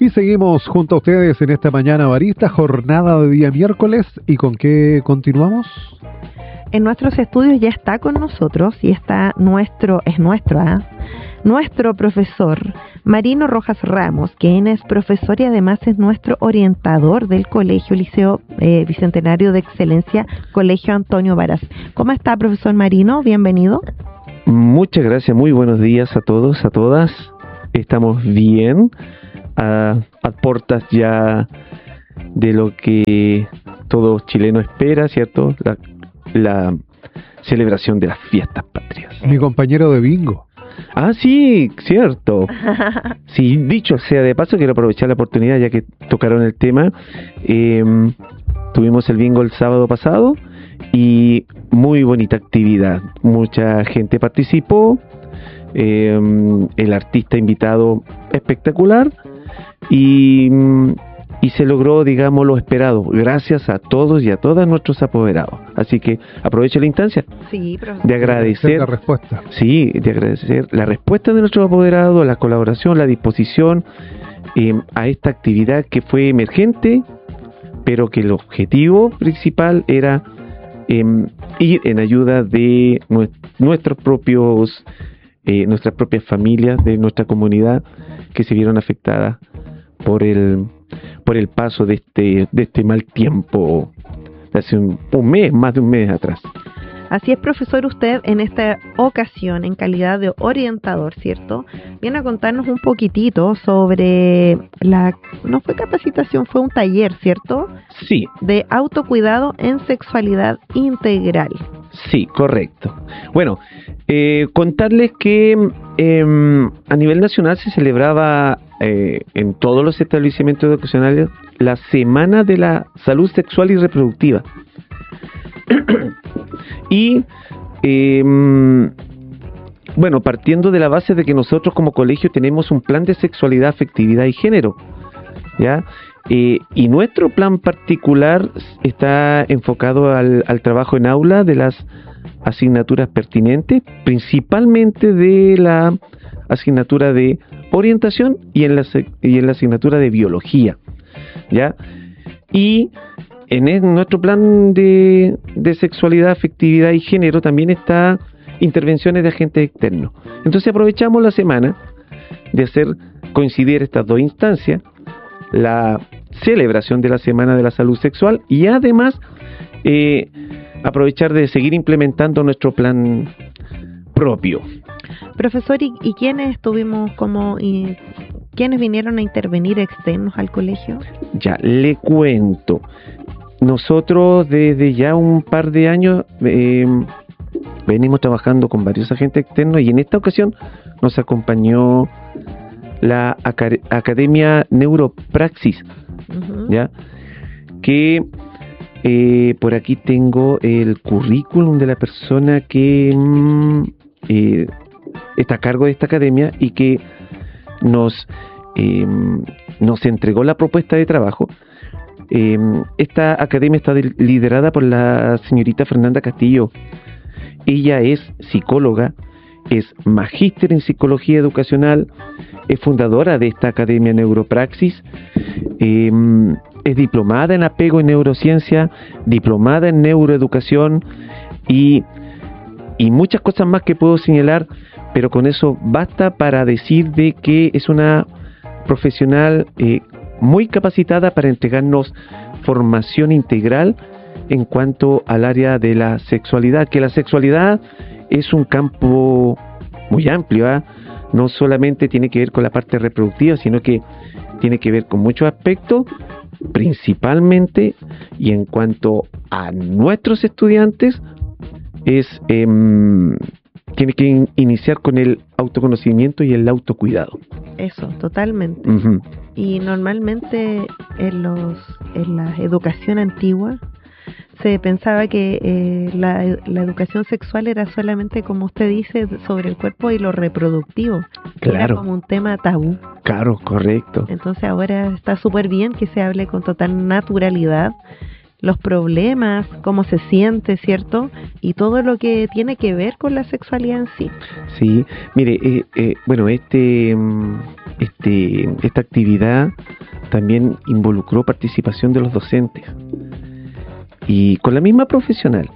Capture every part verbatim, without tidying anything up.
Y seguimos junto a ustedes en esta mañana barista, jornada de día miércoles. ¿Y con qué continuamos? En nuestros estudios ya está con nosotros y está nuestro, es nuestro, ¿eh? nuestro profesor Marino Rojas Ramos, quien es profesor y además es nuestro orientador del Colegio Liceo eh, Bicentenario de Excelencia, Colegio Antonio Varas. ¿Cómo está, profesor Marino? Bienvenido. Muchas gracias, muy buenos días a todos, a todas. Estamos bien, a, a puertas ya de lo que todo chileno espera, ¿cierto? La, la celebración de las fiestas patrias. Mi compañero de bingo. Ah, sí, cierto. Sí, dicho sea de paso, quiero aprovechar la oportunidad ya que tocaron el tema. Eh, tuvimos el bingo el sábado pasado y muy bonita actividad. Mucha gente participó. Eh, el artista invitado espectacular y, y se logró, digamos, lo esperado, gracias a todos y a todas nuestros apoderados. Así que aprovecho la instancia sí, de agradecer la respuesta. Sí, de agradecer la respuesta de nuestros apoderados, la colaboración, la disposición eh, a esta actividad que fue emergente, pero que el objetivo principal era eh, ir en ayuda de nue- nuestros propios Eh, nuestras propias familias, de nuestra comunidad que se vieron afectadas por el por el paso de este de este mal tiempo de hace un, un mes, más de un mes atrás. Así es, profesor, usted en esta ocasión, en calidad de orientador, ¿cierto? Viene a contarnos un poquitito sobre la, no fue capacitación, fue un taller, ¿cierto? Sí. De autocuidado en sexualidad integral. Sí, correcto. Bueno, eh, contarles que eh, a nivel nacional se celebraba eh, en todos los establecimientos educacionales la Semana de la Salud Sexual y Reproductiva. y eh, bueno, partiendo de la base de que nosotros como colegio tenemos un plan de sexualidad, afectividad y género, ¿ya? Eh, y nuestro plan particular está enfocado al, al trabajo en aula de las asignaturas pertinentes, principalmente de la asignatura de orientación y en la, y en la asignatura de biología, ¿ya? Y en el, nuestro plan de, de sexualidad, afectividad y género también está intervenciones de agentes externos. Entonces aprovechamos la semana de hacer coincidir estas dos instancias, la celebración de la Semana de la Salud Sexual y además eh, aprovechar de seguir implementando nuestro plan propio. Profesor, ¿y, y quiénes estuvimos como y quiénes vinieron a intervenir externos al colegio? Ya, le cuento. Nosotros desde ya un par de años eh, venimos trabajando con varios agentes externos y en esta ocasión nos acompañó la Aca- Academia Neuropraxis, uh-huh. ¿ya? Que eh, por aquí tengo el currículum de la persona que mm, eh, está a cargo de esta academia y que nos, eh, nos entregó la propuesta de trabajo. Eh, esta academia está de, liderada por la señorita Fernanda Castillo. Ella es psicóloga, es magíster en psicología educacional, es fundadora de esta Academia Neuropraxis, eh, es diplomada en apego y neurociencia, diplomada en neuroeducación y, y muchas cosas más que puedo señalar, pero con eso basta para decir de que es una profesional eh, muy capacitada para entregarnos formación integral en cuanto al área de la sexualidad, que la sexualidad es un campo muy amplio, ¿eh? No solamente tiene que ver con la parte reproductiva, sino que tiene que ver con muchos aspectos, principalmente, y en cuanto a nuestros estudiantes, es eh, tiene que in- iniciar con el autoconocimiento y el autocuidado. Eso, totalmente. Uh-huh. Y normalmente en los en la educación antigua se pensaba que eh, la, la educación sexual era solamente, como usted dice, sobre el cuerpo y lo reproductivo. Claro. Era como un tema tabú. Claro, correcto. Entonces ahora está súper bien que se hable con total naturalidad los problemas, cómo se siente, ¿cierto? Y todo lo que tiene que ver con la sexualidad en sí. Sí, mire, eh, eh, bueno, este, este, esta actividad también involucró participación de los docentes y con la misma profesional.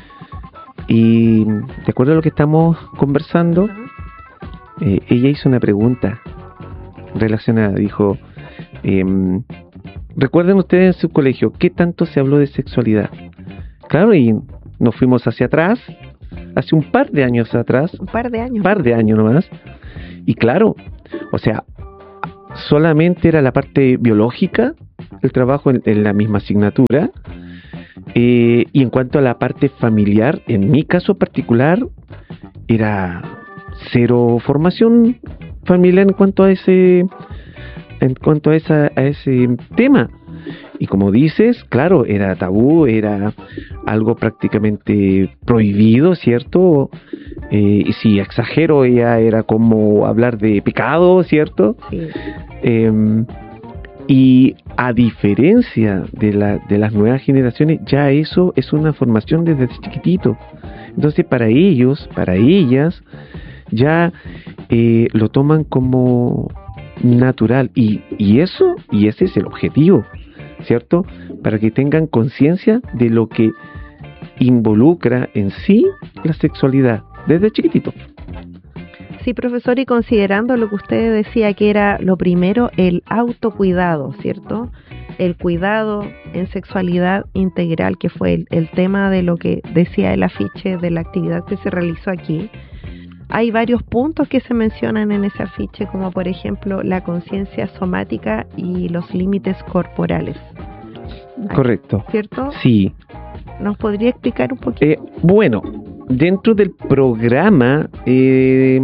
Y de acuerdo a lo que estamos conversando, eh, ella hizo una pregunta relacionada. Dijo, eh, ¿recuerdan ustedes en su colegio qué tanto se habló de sexualidad? Claro, y nos fuimos hacia atrás, hace un par de años atrás. Un par de años. Un par de años nomás. Y claro, o sea, solamente era la parte biológica, el trabajo en, en la misma asignatura. Eh, y en cuanto a la parte familiar, en mi caso particular, era cero formación familiar en cuanto a ese, en cuanto a esa, a ese tema. Y como dices, claro, era tabú, era algo prácticamente prohibido, ¿cierto? Eh, y si exagero, ya era como hablar de pecado, ¿cierto? Sí. Eh, y a diferencia de, la, de las nuevas generaciones, ya eso es una formación desde chiquitito. Entonces, para ellos, para ellas, ya eh, lo toman como natural. Y, y eso, y ese es el objetivo, ¿cierto? Para que tengan conciencia de lo que involucra en sí la sexualidad desde chiquitito. Sí, profesor, y considerando lo que usted decía, que era lo primero, el autocuidado, ¿cierto? El cuidado en sexualidad integral, que fue el, el tema de lo que decía el afiche de la actividad que se realizó aquí. Hay varios puntos que se mencionan en ese afiche, como por ejemplo la conciencia somática y los límites corporales. Correcto. ¿Cierto? Sí. ¿Nos podría explicar un poquito? Eh, bueno, dentro del programa, eh,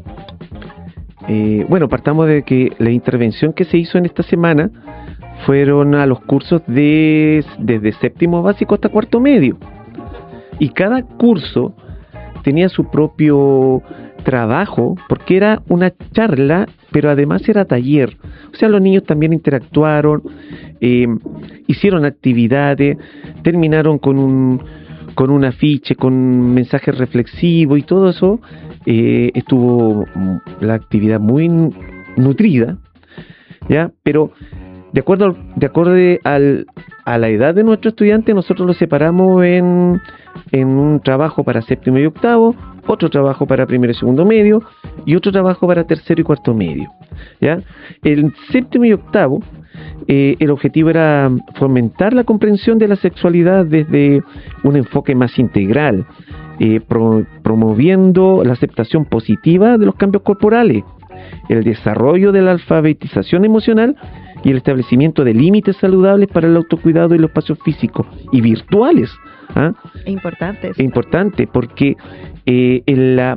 eh, bueno, partamos de que la intervención que se hizo en esta semana fueron a los cursos de desde séptimo básico hasta cuarto medio. Y cada curso tenía su propio trabajo, porque era una charla, pero además era taller. O sea, los niños también interactuaron, eh, hicieron actividades, terminaron con un con un afiche, con mensajes reflexivos y todo eso. Eh, estuvo la actividad muy nutrida, ¿ya? Pero de acuerdo de acuerdo al, a la edad de nuestro estudiante, nosotros lo separamos en, en un trabajo para séptimo y octavo, otro trabajo para primero y segundo medio y otro trabajo para tercero y cuarto medio, ¿ya? El séptimo y octavo, eh, el objetivo era fomentar la comprensión de la sexualidad desde un enfoque más integral, eh, pro, promoviendo la aceptación positiva de los cambios corporales, el desarrollo de la alfabetización emocional y el establecimiento de límites saludables para el autocuidado y los espacios físicos y virtuales. ¿Ah? Importante. Es importante porque eh, en la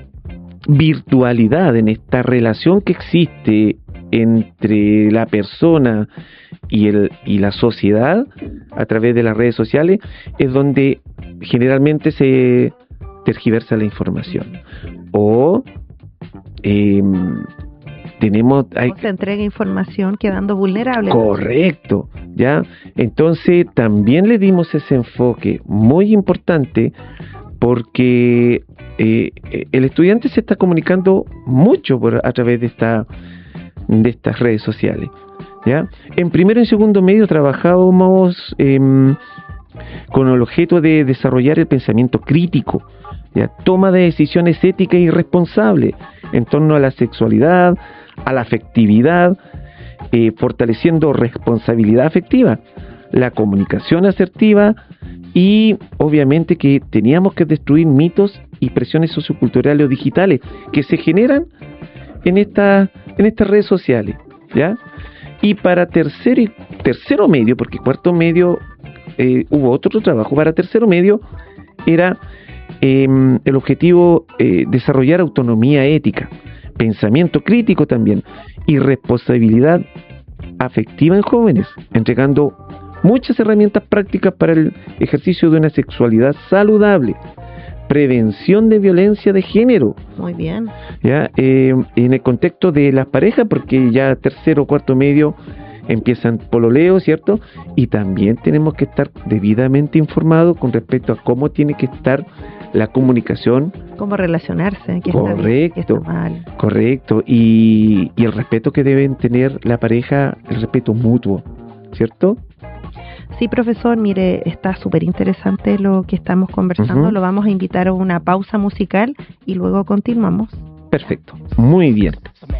virtualidad, en esta relación que existe entre la persona y, el, y la sociedad a través de las redes sociales, es donde generalmente se tergiversa la información. O eh, tenemos hay, o se entrega información quedando vulnerable. Correcto, ¿ya? Entonces también le dimos ese enfoque muy importante porque eh, el estudiante se está comunicando mucho por, a través de esta de estas redes sociales, ¿ya? En primero y segundo medio trabajábamos eh, con el objeto de desarrollar el pensamiento crítico, ¿ya? Toma de decisiones éticas y responsables en torno a la sexualidad, a la afectividad, eh, fortaleciendo responsabilidad afectiva, la comunicación asertiva y obviamente que teníamos que destruir mitos y presiones socioculturales o digitales que se generan en esta, en estas redes sociales, ¿ya? Y para tercero y tercero medio, porque cuarto medio eh, hubo otro trabajo, para tercero medio era eh, el objetivo eh, desarrollar autonomía ética, pensamiento crítico también y responsabilidad afectiva en jóvenes, entregando muchas herramientas prácticas para el ejercicio de una sexualidad saludable, prevención de violencia de género. Muy bien. Ya eh, en el contexto de las parejas, porque ya tercero o cuarto medio empiezan pololeo, ¿cierto? Y también tenemos que estar debidamente informados con respecto a cómo tiene que estar la comunicación. Cómo relacionarse, que Correcto. está bien, que está mal. Correcto, y, y el respeto que deben tener la pareja, el respeto mutuo, ¿cierto? Sí, profesor, mire, está súper interesante lo que estamos conversando. Uh-huh. Lo vamos a invitar a una pausa musical y luego continuamos. Perfecto, muy bien.